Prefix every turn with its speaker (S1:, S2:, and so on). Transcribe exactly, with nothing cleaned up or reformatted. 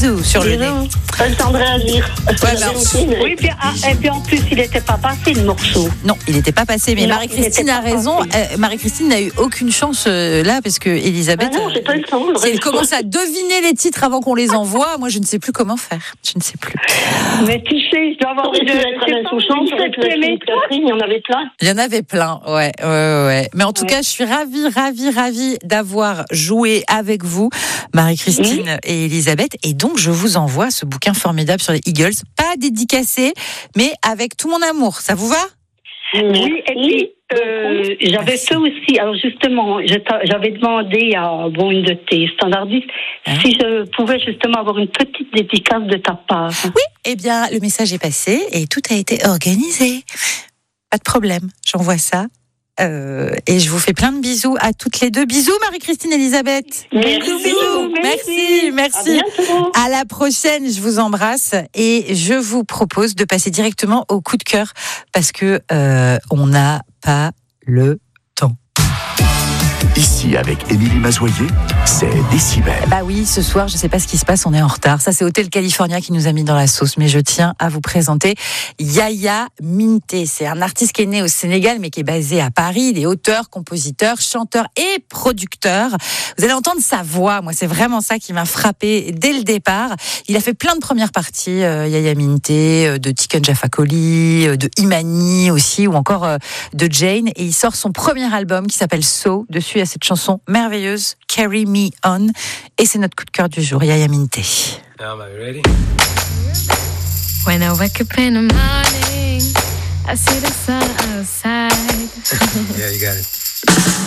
S1: bisous sur le nez.
S2: Ça me tendrait à dire.
S1: Ouais, ben,
S3: Oui, puis, ah, et puis en plus, il n'était pas passé le morceau.
S1: non, il n'était pas passé, mais
S3: Non,
S1: Marie-Christine
S3: il
S1: a
S3: n'était pas
S1: raison.
S3: passé.
S1: Euh, Marie-Christine n'a eu aucune chance euh, là, parce que Elisabeth,
S2: Ah non, j'ai pas eu le temps.
S1: si elle commence à deviner les titres avant qu'on les envoie, moi je ne sais plus comment faire. Je ne sais plus.
S3: Mais tu sais, je dois avoir
S2: Ça aurait
S3: une...
S2: pu être Alain Souchon, ça aurait pu être Philippe Catherine, il y en avait plein.
S1: Il y en avait plein, ouais, ouais, ouais, ouais. Mais en tout
S3: Ouais.
S1: cas, je suis ravie, ravie, ravie d'avoir joué avec vous, Marie-Christine
S3: Mmh.
S1: et Elisabeth. Et donc, je vous envoie ce bouquin formidable sur les Eagles, pas dédicacé, mais avec tout mon amour. Ça vous va?
S3: Oui, et puis, euh, j'avais fait aussi, alors justement, je t'a- j'avais demandé à bon, une de tes standardistes
S1: Hein?
S3: si je pouvais justement avoir une petite dédicace de ta part.
S1: Oui. Eh bien, le message est passé et tout a été organisé. Pas de problème, j'envoie ça. Euh, et je vous fais plein de bisous à toutes les deux. Bisous, Marie-Christine et Elisabeth.
S2: Merci.
S3: Bisous,
S1: Merci,
S2: À
S1: merci.
S2: bientôt.
S1: À la prochaine, je vous embrasse et je vous propose de passer directement au coup de cœur parce que euh, on n'a pas le temps.
S4: Ici, avec Émilie Mazoyer, c'est Décibel.
S1: Bah oui, ce soir, je sais pas ce qui se passe, on est en retard. Ça, c'est Hotel California qui nous a mis dans la sauce, mais je tiens à vous présenter Yaya Minté. C'est un artiste qui est né au Sénégal, mais qui est basé à Paris. Il est auteur, compositeur, chanteur et producteur. Vous allez entendre sa voix. Moi, c'est vraiment ça qui m'a frappé dès le départ. Il a fait plein de premières parties, euh, Yaya Minté, euh, de Tiken Jah Fakoly, euh, de Imani aussi, ou encore euh, de Jane. Et il sort son premier album qui s'appelle So. Dessus, il y a cette chanson merveilleuse, Carry Me On. Et c'est notre coup de cœur du jour, Yaya Minté.
S5: Now, am I ready?
S6: When I wake up in the morning, I see the sun outside.
S5: Yeah, you got it.